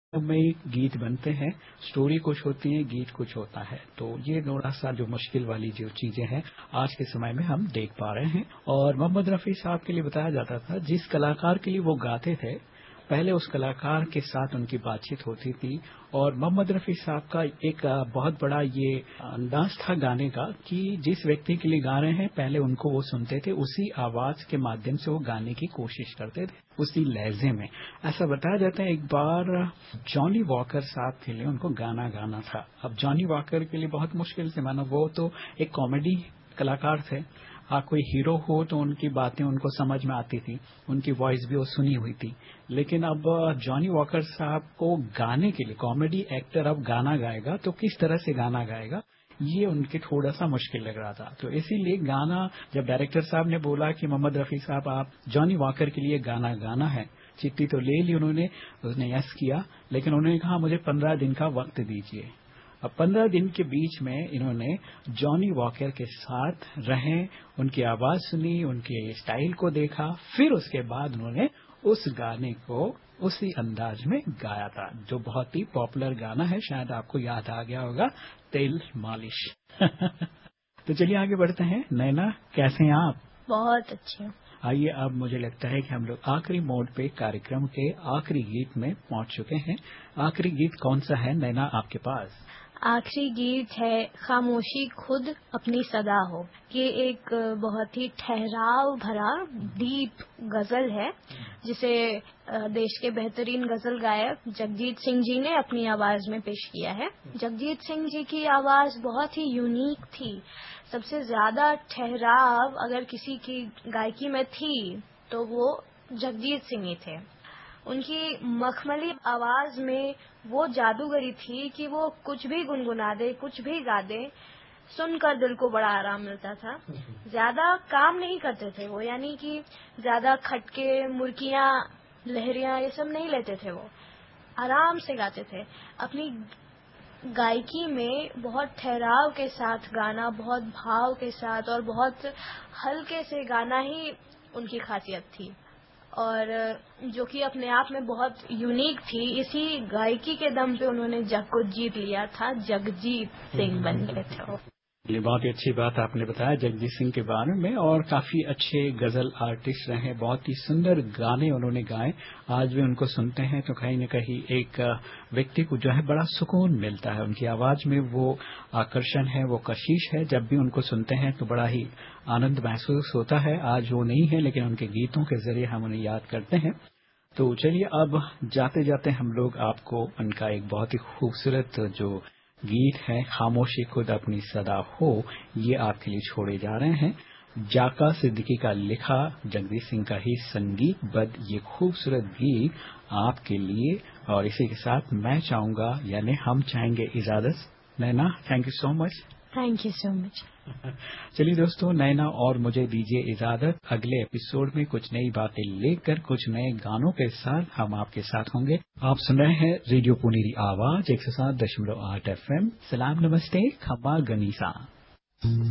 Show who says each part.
Speaker 1: में गीत बनते हैं, स्टोरी कुछ होती है, गीत कुछ होता है। तो ये थोड़ा-सा जो मुश्किल वाली जो चीज़ें हैं, आज के समय में हम देख पा रहे हैं। और मोहम्मद रफ़ी साहब के लिए बताया जाता था, जिस कलाकार के लिए वो गाते थे, पहले उस कलाकार के साथ उनकी बातचीत होती थी। और मोहम्मद रफ़ी साहब का एक बहुत बड़ा ये अंदाज था गाने का कि जिस व्यक्ति के लिए गा रहे हैं, पहले उनको वो सुनते थे, उसी आवाज के माध्यम से वो गाने की कोशिश करते थे, उसी लहजे में। ऐसा बताया जाता है एक बार जॉनी वॉकर साहब के लिए उनको गाना गाना था। अब जॉनी वॉकर के लिए बहुत मुश्किल से, मानो वो तो एक कॉमेडी कलाकार थे। हाँ, कोई हीरो हो तो उनकी बातें उनको समझ में आती थी, उनकी वॉइस भी वो सुनी हुई थी। लेकिन अब जॉनी वॉकर साहब को गाने के लिए, कॉमेडी एक्टर अब गाना गाएगा तो किस तरह से गाना गाएगा, ये उनके थोड़ा सा मुश्किल लग रहा था। तो इसीलिए गाना, जब डायरेक्टर साहब ने बोला कि मोहम्मद रफ़ी साहब आप जॉनी वॉकर के लिए गाना गाना है, चिट्ठी तो ले ली उन्होंने, उसने यस किया। लेकिन उन्होंने कहा मुझे 15 दिन का वक्त दीजिए। अब 15 दिन के बीच में इन्होंने जॉनी वॉकर के साथ रहे, उनकी आवाज सुनी, उनके स्टाइल को देखा, फिर उसके बाद उन्होंने उस गाने को उसी अंदाज में गाया था, जो बहुत ही पॉपुलर गाना है। शायद आपको याद आ गया होगा, तेल मालिश। तो चलिए आगे बढ़ते हैं। नैना, कैसे हैं आप?
Speaker 2: बहुत अच्छे।
Speaker 1: आइए, अब मुझे लगता है कि हम लोग आखिरी मोड पे कार्यक्रम के आखिरी गीत में पहुंच चुके हैं। आखिरी गीत कौन सा है नैना आपके पास?
Speaker 2: आखिरी गीत है खामोशी खुद अपनी सदा हो। ये एक बहुत ही ठहराव भरा डीप गजल है, जिसे देश के बेहतरीन गजल गायक जगजीत सिंह जी ने अपनी आवाज में पेश किया है। जगजीत सिंह जी की आवाज बहुत ही यूनिक थी। सबसे ज्यादा ठहराव अगर किसी की गायकी में थी तो वो जगजीत सिंह ही थे। उनकी मखमली आवाज में वो जादूगरी थी कि वो कुछ भी गुनगुना दे, कुछ भी गा दे, सुनकर दिल को बड़ा आराम मिलता था। ज्यादा काम नहीं करते थे वो, यानी कि ज्यादा खटके, मुर्कियां, लहरियां ये सब नहीं लेते थे। वो आराम से गाते थे। अपनी गायकी में बहुत ठहराव के साथ गाना, बहुत भाव के साथ और बहुत हल्के से गाना ही उनकी खासियत थी, और जो कि अपने आप में बहुत यूनिक थी। इसी गायकी के दम पे उन्होंने जग को जीत लिया था, जगजीत सिंह बन गए थे वो।
Speaker 1: ये बहुत ही अच्छी बात आपने बताया जगजीत सिंह के बारे में, और काफी अच्छे गजल आर्टिस्ट रहे, बहुत ही सुंदर गाने उन्होंने गाए। आज भी उनको सुनते हैं तो कहीं न कहीं एक व्यक्ति को जो है बड़ा सुकून मिलता है। उनकी आवाज में वो आकर्षण है, वो कशिश है। जब भी उनको सुनते हैं तो बड़ा ही आनंद महसूस होता है। आज वो नहीं है, लेकिन उनके गीतों के जरिए हम उन्हें याद करते हैं। तो चलिए, अब जाते जाते हम लोग आपको उनका एक बहुत ही खूबसूरत जो गीत है, खामोशी खुद अपनी सदा हो, ये आपके लिए छोड़े जा रहे हैं। जाका सिद्दीकी का लिखा, जगदीश सिंह का ही संगीतबद्ध ये खूबसूरत गीत आपके लिए। और इसी के साथ मैं चाहूंगा, यानी हम चाहेंगे इजाजत। नैना, thank you so much.
Speaker 2: Thank you so much.
Speaker 1: चलिए दोस्तों, नैना और मुझे दीजिए इजाजत। अगले एपिसोड में कुछ नई बातें लेकर, कुछ नए गानों के साथ हम आपके साथ होंगे। आप सुन रहे हैं रेडियो पुनेरी आवाज 107.8 FM। सलाम, नमस्ते, खम्मा गनीसा।